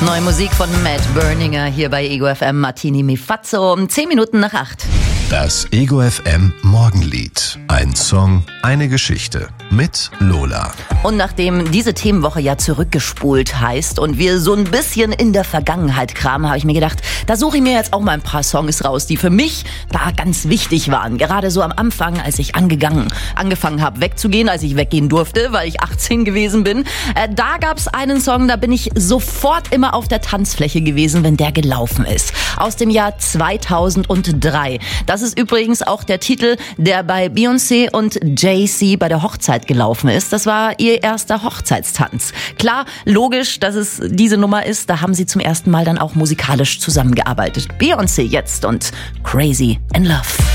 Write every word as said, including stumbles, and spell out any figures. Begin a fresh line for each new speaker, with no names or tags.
Neue Musik von Matt Berninger hier bei Ego F M. Martini Mi Fazzo um zehn Minuten nach acht.
Das Ego F M Morgenlied. Ein Song, eine Geschichte mit Lola.
Und nachdem diese Themenwoche ja zurückgespult heißt und wir so ein bisschen in der Vergangenheit kramen, habe ich mir gedacht, da suche ich mir jetzt auch mal ein paar Songs raus, die für mich da ganz wichtig waren. Gerade so am Anfang, als ich angegangen, angefangen habe wegzugehen, als ich weggehen durfte, weil ich achtzehn gewesen bin. Äh, da gab es einen Song, da bin ich sofort immer auf der Tanzfläche gewesen, wenn der gelaufen ist. Aus dem Jahr zweitausenddrei. Das ist übrigens auch der Titel, der bei Beyoncé und Jay-Z bei der Hochzeit gelaufen ist. Das war ihr erster Hochzeitstanz. Klar, logisch, dass es diese Nummer ist. Da haben sie zum ersten Mal dann auch musikalisch zusammengearbeitet. Beyoncé jetzt und Crazy in Love.